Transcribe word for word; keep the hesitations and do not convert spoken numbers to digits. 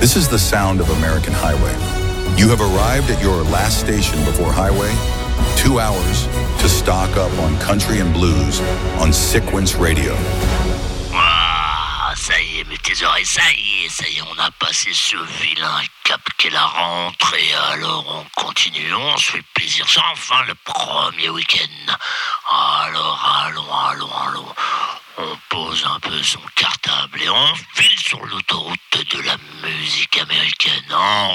This is the sound of American Highway. You have arrived at your last station before Highway. Two hours to stock up on country and blues on Sequence Radio. Ah, ça y est, mes tes oreilles, ça y est, ça y est, on a passé ce vilain cap qu'est la rentrée, alors on continue, on se fait plaisir, c'est enfin le premier week-end. Alors allons, allons, allons, on pose un peu son cartable et on file sur l'autoroute de la musique américaine en